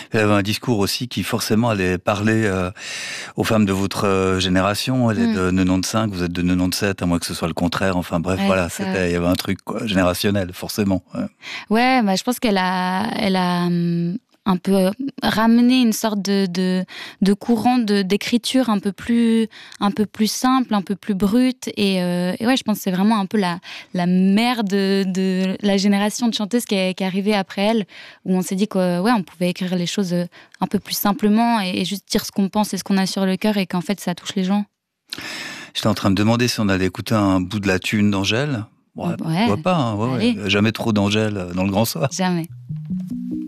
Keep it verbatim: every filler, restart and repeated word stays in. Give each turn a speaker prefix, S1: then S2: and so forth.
S1: Elle avait un discours aussi qui forcément allait parler euh, aux femmes de votre euh, génération. Elle est
S2: Mm.
S1: de quatre-vingt-quinze, vous êtes de quatre-vingt-dix-sept, à moins que ce soit le contraire. Enfin bref,
S2: Ouais,
S1: voilà,
S2: c'est ça.
S1: c'était, il y avait un truc quoi, générationnel, forcément. Ouais.
S2: Ouais, bah, je pense qu'elle a, elle a hum, un peu ramené une sorte de, de, de courant de, d'écriture un peu plus, un peu plus simple, un peu plus brut. Et, euh, et ouais, je pense que c'est vraiment un peu la, la mère de, de la génération de chanteuses qui est, qui est arrivée après elle, où on s'est dit qu'on ouais, on pouvait écrire les choses un peu plus simplement et, et juste dire ce qu'on pense et ce qu'on a sur le cœur et qu'en fait, ça touche les gens.
S1: J'étais en train de demander si on allait écouter un bout de la thune d'Angèle. Ouais,
S2: Ouais,
S1: pourquoi pas, hein, ouais,
S2: allez,
S1: ouais. Jamais trop d'Angèle dans le grand soir.
S2: jamais.